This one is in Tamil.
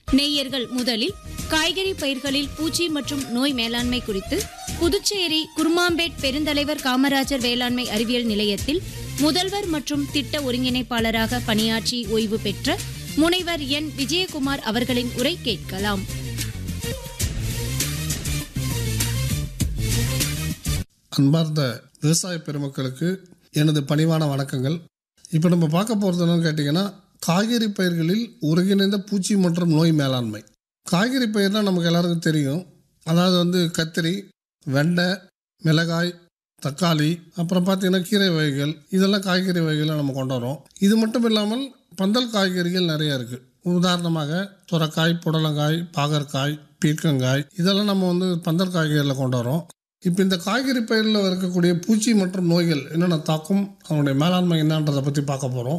நேயர்கள் முதலில் காய்கறி பயிர்களில் பூச்சி மற்றும் நோய் மேலாண்மை குறித்து புதுச்சேரி குருமாம்பேட் பெருந்தலைவர் காமராஜர் வேளாண்மை அறிவியல் நிலையத்தில் முதல்வர் மற்றும் திட்ட ஒருங்கிணைப்பாளராக பணியாற்றி ஓய்வு பெற்ற முனைவர் என் விஜயகுமார் அவர்களின் உரை கேட்கலாம். அன்பார்ந்த விவசாய பெருமக்களுக்கு எனது பணிவான வணக்கங்கள். இப்போ நம்ம பார்க்க போகிறது என்னன்னு கேட்டிங்கன்னா, காய்கறி பயிர்களில் ஒருங்கிணைந்த பூச்சி மற்றும் நோய் மேலாண்மை. காய்கறி பயிர்னால் நமக்கு எல்லாருக்கும் தெரியும். அதாவது கத்திரி, வெண்டை, மிளகாய், தக்காளி, அப்புறம் பார்த்திங்கன்னா கீரை வகைகள், இதெல்லாம் காய்கறி வகைகளை நம்ம கொண்டு வரோம். இது மட்டும் இல்லாமல் பந்தல் காய்கறிகள் நிறையா இருக்குது. உதாரணமாக சுரைக்காய், புடலங்காய், பாகற்காய், பீர்க்கங்காய், இதெல்லாம் நம்ம பந்தல் காய்கறிகளில் கொண்டு வரோம். இப்போ இந்த காய்கறி பயிரில் இருக்கக்கூடிய பூச்சி மற்றும் நோய்கள் என்னென்ன தாக்கும், அதனுடைய மேலாண்மை என்னன்றதை பற்றி பார்க்க போகிறோம்.